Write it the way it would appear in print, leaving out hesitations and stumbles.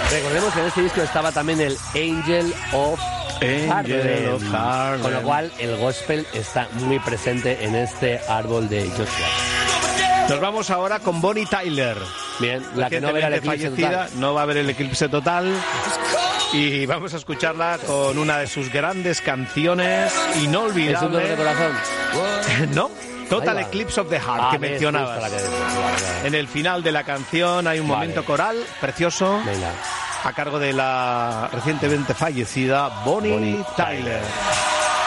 Recordemos que en este disco estaba también el Angel of Harlem, con lo cual el gospel está muy presente en este árbol de Joshua. Nos vamos ahora con Bonnie Tyler. Bien, la que no verá el eclipse total. No va a ver el eclipse total. Y vamos a escucharla con una de sus grandes canciones inolvidables. ¿Es un dolor de corazón? No, Total Eclipse of the Heart, que mencionabas. En el final de la canción hay un momento coral precioso. Venga. A cargo de la recientemente fallecida Bonnie Tyler.